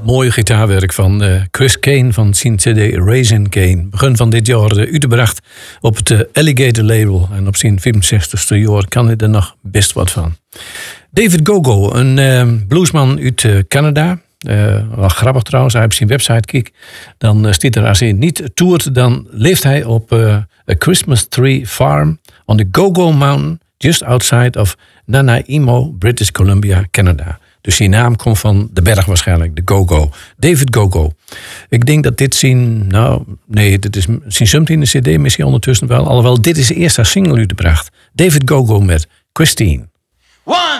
Mooie gitaarwerk van Chris Kane van zijn CD Raisin Kane. Begin van dit jaar uitgebracht op het Alligator label. En op zijn 65ste jaar kan hij er nog best wat van. David Gogo, een bluesman uit Canada. Wel grappig trouwens, hij op zijn website kijkt. Dan staat er als hij niet toert, dan leeft hij op A Christmas Tree Farm on the Gogo Mountain, just outside of Nanaimo, British Columbia, Canada. Dus die naam komt van de berg waarschijnlijk, de Gogo. David Gogo. Ik denk dat dit dit is zijn something in de cd misschien ondertussen wel. Alhoewel, dit is de eerste single uitgebracht. David Gogo met Christine.